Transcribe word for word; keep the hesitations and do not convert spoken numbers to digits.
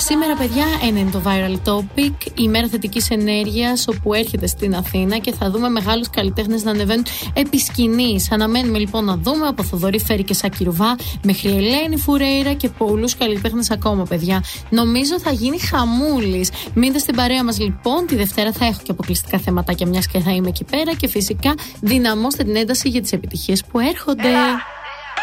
Σήμερα, παιδιά, ένα είναι το viral topic, η μέρα θετικής ενέργειας, όπου έρχεται στην Αθήνα και θα δούμε μεγάλους καλλιτέχνες να ανεβαίνουν επί σκηνής. Αναμένουμε λοιπόν να δούμε από Θοδωρή Φέρη και Σάκη Ρουβά μέχρι Ελένη Φουρέιρα και πολλούς καλλιτέχνες ακόμα, παιδιά. Νομίζω θα γίνει χαμούλης. Μείνετε στην παρέα μας λοιπόν. Τη Δευτέρα θα έχω και αποκλειστικά θεματάκια, μιας και θα είμαι εκεί πέρα. Και φυσικά δυναμώστε την ένταση για τις επιτυχίες που έρχονται.